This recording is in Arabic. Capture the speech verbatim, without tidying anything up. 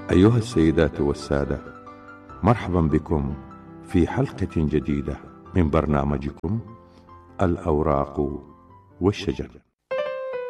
أيها السيدات والسادة، مرحبا بكم في حلقة جديدة من برنامجكم الأوراق والشجر.